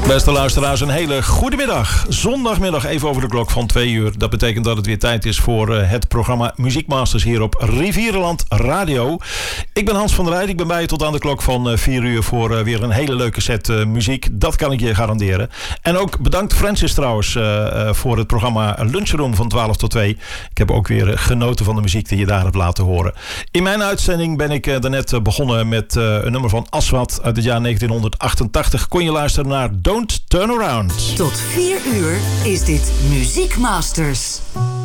Beste luisteraars, een hele goede middag. Zondagmiddag even over de klok van 2 uur. Dat betekent dat het weer tijd is voor het programma Muziekmasters hier op Rivierenland Radio. Ik ben Hans van der Rijt. Ik ben bij je tot aan de klok van 4 uur voor weer een hele leuke set muziek. Dat kan ik je garanderen. En ook bedankt Francis trouwens voor het programma Lunchroom van 12 tot 2. Ik heb ook weer genoten van de muziek die je daar hebt laten horen. In mijn uitzending ben ik daarnet begonnen met een nummer van Aswad uit het jaar 1988. Kon je luisteren naar Don't Turn Around. Tot 4 uur is dit Muziekmasters.